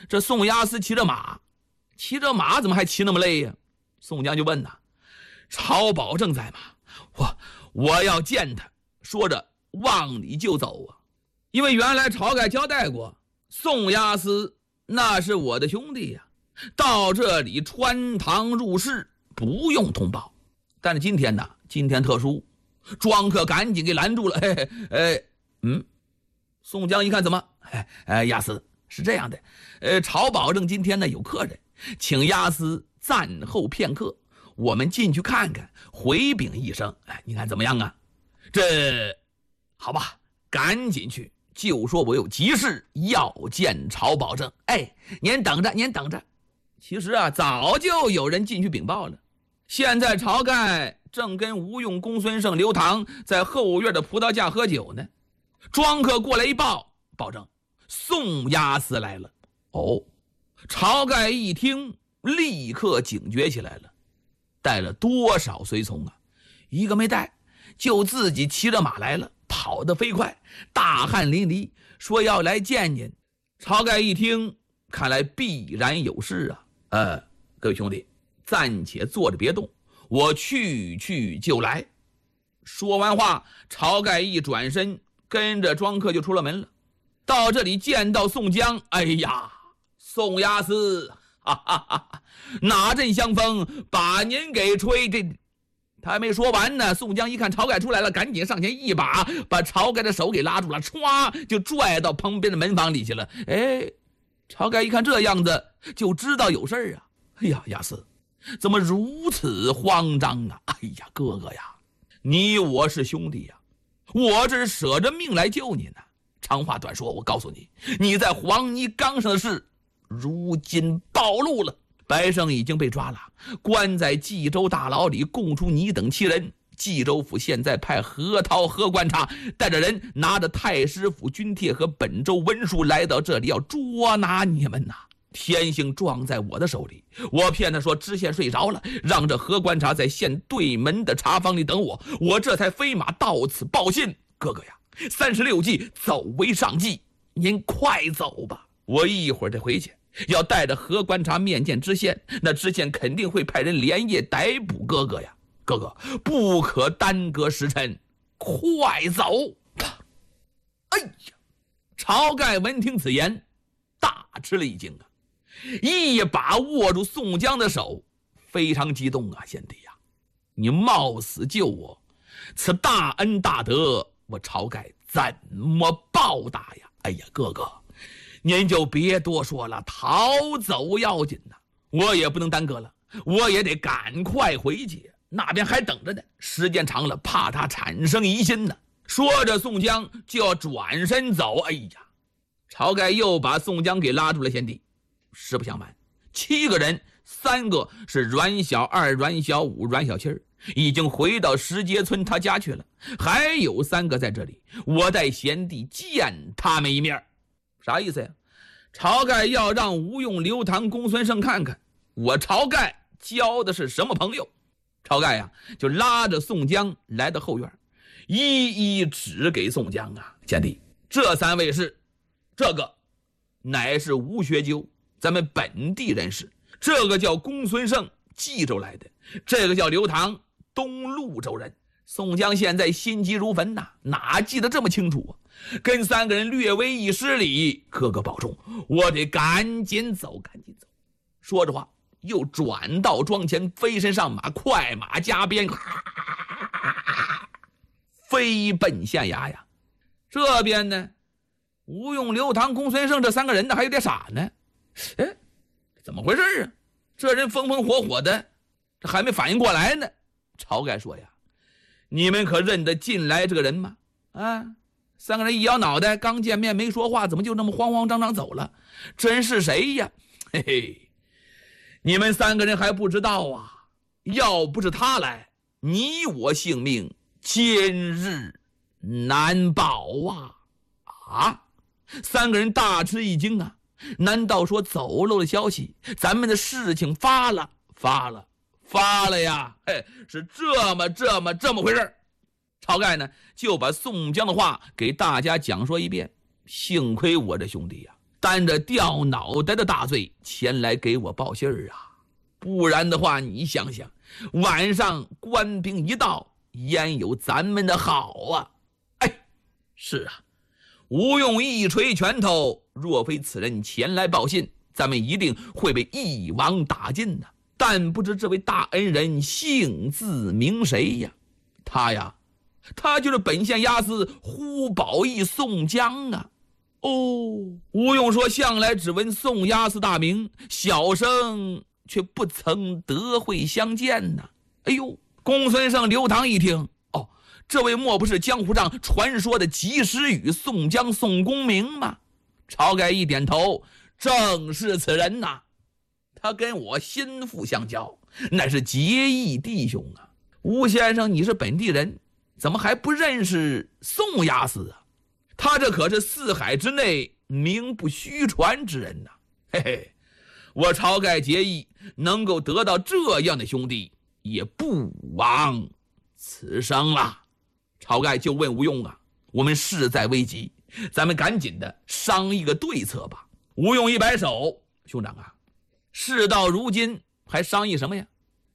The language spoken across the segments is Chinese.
这宋押司骑着马怎么还骑那么累呀？宋江就问呐：“曹保正在吗？我要见他。”说着往里就走啊。因为原来晁盖交代过，宋押司那是我的兄弟呀，到这里穿堂入室不用通报。但是今天特殊，庄客赶紧给拦住了。宋江一看，怎么？押司是这样的，晁保正今天呢有客人，请押司暂候片刻，我们进去看看，回禀一声。你看怎么样啊？这好吧，赶紧去，就说我有急事要见晁保正。您等着。其实啊，早就有人进去禀报了。现在晁盖正跟吴用、公孙胜、刘唐在后院的葡萄架喝酒呢。庄客过来一报，保证宋押司来了。晁盖一听，立刻警觉起来了。带了多少随从啊？一个没带，就自己骑着马来了，跑得飞快，大汗淋漓，说要来见您。晁盖一听，看来必然有事啊。各位兄弟，暂且坐着别动，我去就来。说完话，晁盖一转身，跟着庄客就出了门了。到这里见到宋江，宋押司，哪阵香风把您给吹？他还没说完呢，宋江一看晁盖出来了，赶紧上前一把把晁盖的手给拉住了，歘就拽到旁边的门房里去了。晁盖一看这样子，就知道有事儿啊。押司怎么如此慌张啊？哥哥呀，你我是兄弟呀，我这是舍着命来救你呢。长话短说，我告诉你，你在黄泥冈上的事如今暴露了，白胜已经被抓了，关在冀州大牢里，供出你等7人。冀州府现在派何涛、何观察带着人，拿着太师府军帖和本州文书来到这里，要捉拿你们呐。天星撞在我的手里，我骗他说知县睡着了，让这何观察在县对门的茶坊里等我这才飞马到此报信。哥哥呀，36计走为上计，您快走吧，我一会儿再回去，要带着何观察面见知县，那知县肯定会派人连夜逮捕哥哥呀。哥哥不可耽搁时辰，快走。晁盖闻听此言，大吃了一惊啊，一把握住宋江的手，非常激动啊。贤弟呀，你冒死救我，此大恩大德，我晁盖怎么报答呀？哥哥您就别多说了，逃走要紧呐，我也不能耽搁了，我也得赶快回去，那边还等着呢，时间长了怕他产生疑心呢。说着宋江就要转身走。晁盖又把宋江给拉住了。贤弟，实不相瞒，7个人，3个是阮小二、阮小五、阮小七儿，已经回到石碣村他家去了，还有3个在这里，我带贤弟见他们一面。啥意思呀？晁盖要让吴用、刘唐、公孙胜看看我晁盖交的是什么朋友。晁盖呀，就拉着宋江来到后院，一一指给宋江啊。贤弟，这3位是，这个乃是吴学究，咱们本地人士；这个叫公孙胜，冀州来的；这个叫刘唐，东潞州人。宋江现在心急如焚呐，哪记得这么清楚啊？跟3个人略微一失礼，哥哥保重，我得赶紧走。说着话，又转到庄前，飞身上马，快马加鞭，飞奔县衙呀。这边呢，吴用、刘唐、公孙胜这3个人呢，还有点傻呢。怎么回事啊？这人风风火火的，这还没反应过来呢。晁盖说呀，你们可认得进来这个人吗？3个人一摇脑袋，刚见面没说话，怎么就这么慌慌张张走了？真是谁呀？你们3个人还不知道啊，要不是他来，你我性命今日难保啊！3个人大吃一惊啊，难道说走漏了消息，咱们的事情发了呀？是这么回事。晁盖呢，就把宋江的话给大家讲说一遍。幸亏我这兄弟呀， 担着掉脑袋的大罪前来给我报信儿啊！不然的话，你想想，晚上官兵一到，焉有咱们的好啊？哎，是啊，吴用一捶拳头，若非此人前来报信，咱们一定会被一网打尽的。但不知这位大恩人姓字名谁呀？他就是本县押司呼保义宋江啊！哦，吴用说向来只闻宋押司大名，小生却不曾得会相见呢。哎呦，公孙胜、刘唐一听，哦，这位莫不是江湖上传说的及时雨宋江宋公明吗？晁盖一点头，正是此人呐。他跟我心腹相交，乃是结义弟兄啊。吴先生，你是本地人，怎么还不认识宋押司啊？他这可是四海之内名不虚传之人呐。嘿嘿，我晁盖结义能够得到这样的兄弟，也不枉此生了。晁盖就问吴用啊，我们势在危急，咱们赶紧的商议个对策吧。吴用一摆手，兄长啊，事到如今还商议什么呀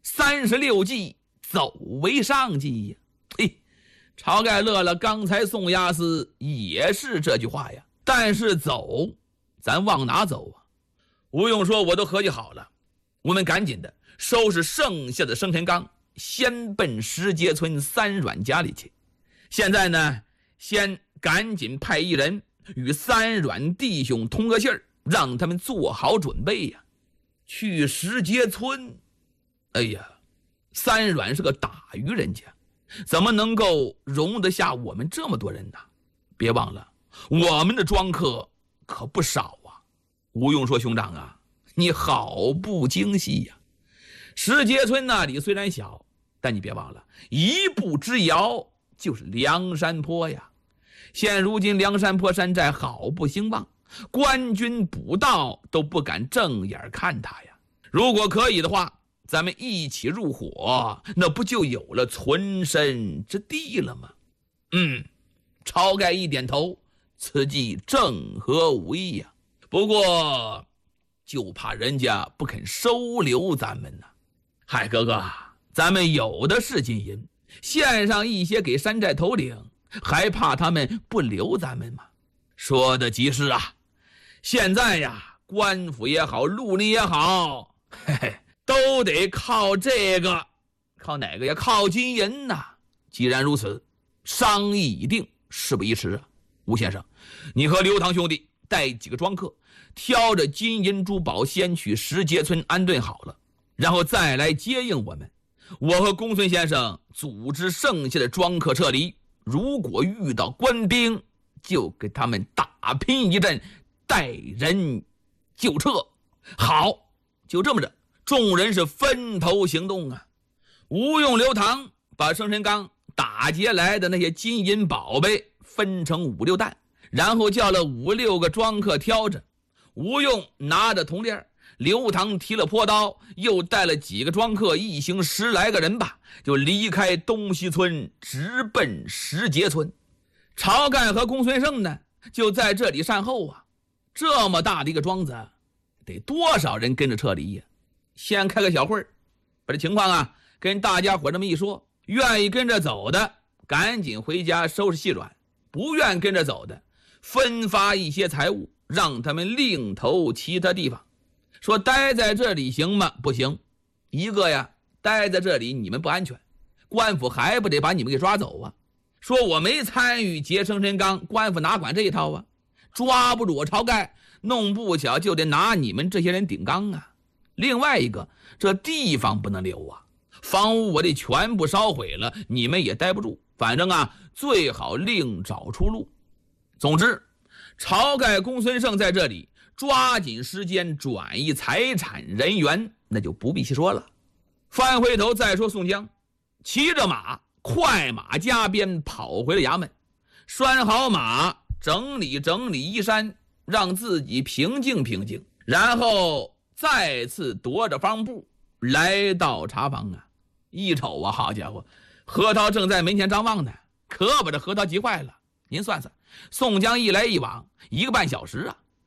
？36计走为上计呀。嘿，晁盖乐了，刚才宋押司也是这句话呀。但是走，咱往哪走啊？吴用说，我都合计好了，我们赶紧的收拾剩下的生辰纲，先奔石碣村三阮家里去。现在呢，先赶紧派一人与三阮弟兄通个信儿，让他们做好准备呀。去石碣村，哎呀，三阮是个打渔人家，怎么能够容得下我们这么多人呢？别忘了，我们的庄客可不少啊。吴用说，兄长啊，你好不精细呀。石碣村那里虽然小，但你别忘了，一步之遥就是梁山坡呀。现如今梁山坡山寨好不兴旺，官军捕盗都不敢正眼看他呀。如果可以的话，咱们一起入伙，那不就有了存身之地了吗？晁盖一点头，此计正合吾意呀。不过就怕人家不肯收留咱们呢。嗨，哥哥，咱们有的是金银，献上一些给山寨头领，还怕他们不留咱们吗？说的极是啊。现在呀，官府也好，陆林也好，嘿嘿，都得靠这个，靠哪个呀？靠金银呐。既然如此，商议已定，事不宜迟啊。吴先生，你和刘唐兄弟带几个庄客，挑着金银珠宝，先去石碣村安顿好了，然后再来接应我们。我和公孙先生组织剩下的庄客撤离，如果遇到官兵，就给他们打拼一阵，带人就撤。好，就这么着，众人是分头行动啊。吴用、刘唐把生辰纲打劫来的那些金银宝贝分成5、6担，然后叫了5、6个庄客挑着。吴用拿着铜链，刘唐提了坡刀，又带了几个庄客，一行10来个人吧，就离开东西村，直奔石碣村。晁盖和公孙胜呢，就在这里善后啊。这么大的一个庄子，得多少人跟着撤离呀？先开个小会，把这情况啊跟大家伙这么一说，愿意跟着走的赶紧回家收拾细软，不愿跟着走的分发一些财物，让他们另投其他地方。说待在这里行吗？不行。一个呀，待在这里你们不安全，官府还不得把你们给抓走啊。说我没参与劫生辰纲，官府哪管这一套啊？抓不住我晁盖，弄不巧就得拿你们这些人顶缸啊。另外一个，这地方不能留啊，房屋我得全部烧毁了，你们也待不住。反正啊，最好另找出路。总之，晁盖、公孙胜在这里抓紧时间转移财产人员，那就不必细说了。翻回头再说宋江，骑着马快马加鞭跑回了衙门，拴好马，整理整理衣衫，让自己平静平静，然后再次踱着方步来到茶房啊。一瞅啊，好家伙，核桃正在门前张望呢，可把这核桃急坏了。您算算，宋江一来一往1个半小时啊，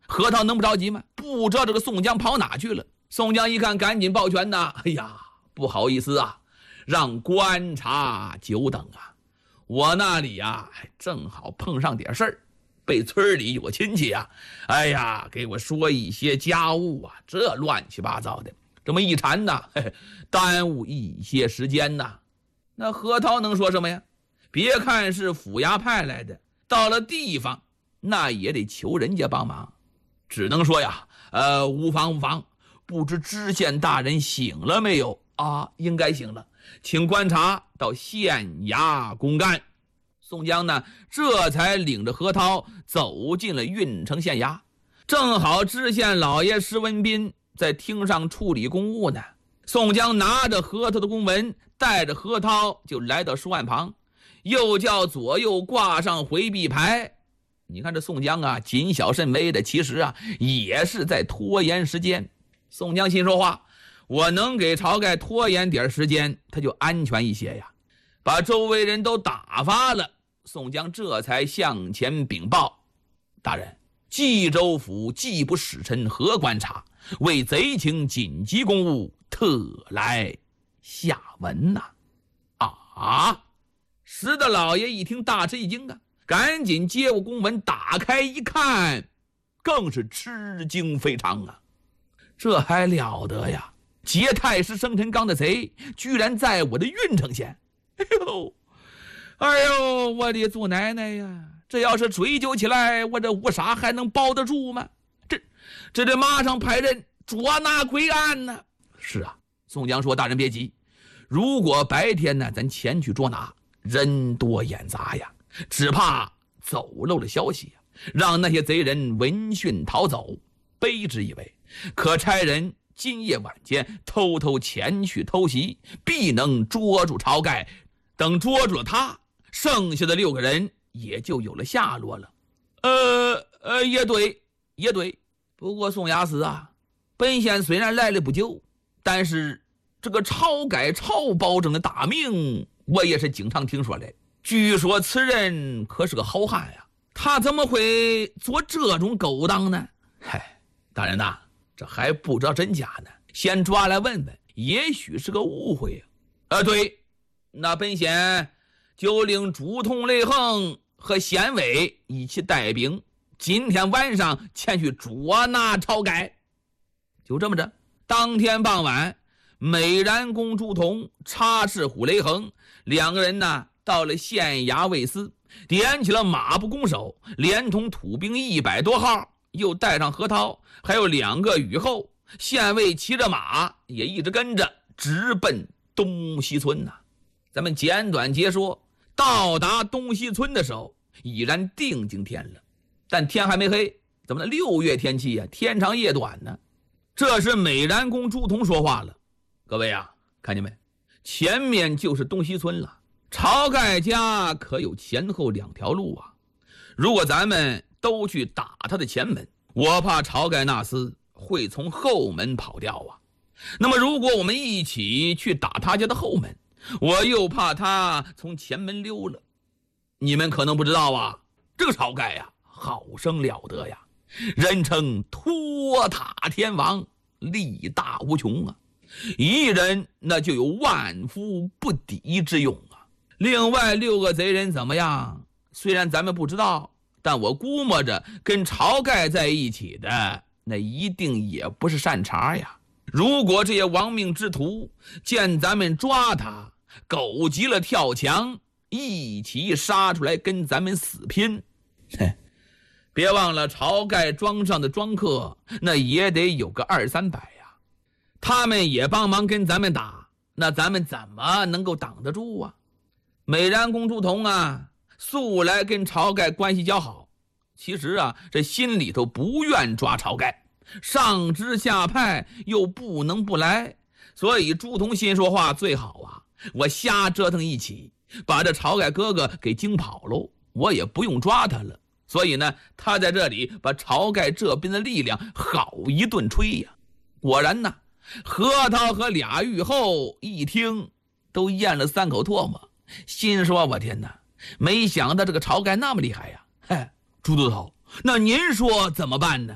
核桃能不着急吗？不知道这个宋江跑哪去了。宋江一看，赶紧抱拳呐：“哎呀，不好意思啊，让官察久等啊。我那里呀，正好碰上点事儿，被村里有个亲戚啊，哎呀，给我说一些家务啊，这乱七八糟的，这么一缠呐，耽误一些时间呐。”那核桃能说什么呀？别看是府衙派来的，到了地方那也得求人家帮忙，只能说呀，无妨，不知知县大人醒了没有啊？应该醒了，请观察到县衙公干。宋江呢，这才领着核桃走进了郓城县衙，正好知县老爷施文斌在厅上处理公务呢。宋江拿着核桃的公文，带着核桃就来到书案旁，又叫左右挂上回避牌。你看这宋江啊，谨小慎微的，其实啊也是在拖延时间。宋江心说话，我能给晁盖拖延点时间，他就安全一些呀。把周围人都打发了，宋江这才向前禀报：大人，冀州府缉捕使臣何观察为贼情紧急公务，特来下文呐。啊！石大老爷一听大吃一惊啊，赶紧接过公文打开一看，更是吃惊非常啊。这还了得呀，劫太师生辰纲的贼居然在我的郓城县。哎呦，我的祖奶奶呀，这要是追究起来，我这乌纱还能包得住吗？这得马上派人捉拿归案呢。是啊，宋江说，大人别急，如果白天呢咱前去捉拿，人多眼杂呀，只怕走漏了消息呀，让那些贼人闻讯逃走，卑职以为可差人今夜晚间偷偷前去偷袭，必能捉住晁盖。等捉住了他，剩下的6个人也就有了下落了。也对。不过宋押司啊，本县虽然来了不久，但是这个晁盖晁保正的大名我也是经常听说的。据说此人可是个好汉呀，他怎么会做这种勾当呢？嗨，大人呐，这还不知道真假呢，先抓来问问，也许是个误会呀。对，那本县就令朱仝、雷横和县尉一起带兵，今天晚上前去捉拿晁盖。就这么着，当天傍晚，美髯公朱仝、查事虎雷横2个人呢，到了县衙卫司，点起了马步弓手，连同土兵100多号，又带上核桃，还有2个雨后，县尉骑着马也一直跟着，直奔东西村呐。咱们简短截说，到达东西村的时候，已然定睛天了，但天还没黑。怎么呢？6月天气啊，天长夜短呢。这时美髯公朱仝说话了：各位啊，看见没？前面就是东西村了，晁盖家可有前后2条路啊。如果咱们都去打他的前门，我怕晁盖那厮会从后门跑掉啊。那么如果我们一起去打他家的后门，我又怕他从前门溜了。你们可能不知道啊，这个晁盖呀，好生了得呀，人称托塔天王，力大无穷啊，一人那就有万夫不敌之勇啊。另外6个贼人怎么样？虽然咱们不知道，但我估摸着跟晁盖在一起的，那一定也不是善茬呀。如果这些亡命之徒见咱们抓他，狗急了跳墙，一起杀出来跟咱们死拼。别忘了晁盖庄上的庄客那也得有个200-300呀，他们也帮忙跟咱们打，那咱们怎么能够挡得住啊？美髯公朱仝啊，素来跟晁盖关系较好，其实啊，这心里头不愿抓晁盖，上知下派又不能不来，所以朱仝心说话最好啊，我瞎折腾一起，把这晁盖哥哥给惊跑喽，我也不用抓他了。所以呢，他在这里把晁盖这边的力量好一顿吹呀。果然呢，核桃和俩狱后一听，都咽了3口唾沫，心说：我天哪，没想到这个晁盖那么厉害呀！朱都头，那您说怎么办呢？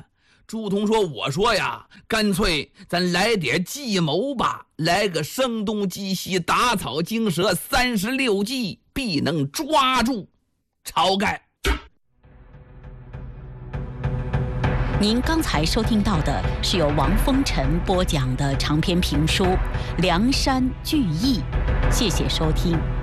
朱仝说：“我说呀，干脆咱来点计谋吧，来个声东击西，打草惊蛇，36计必能抓住晁盖。” 您刚才收听到的是由王风尘播讲的长篇评书《梁山聚义》，谢谢收听。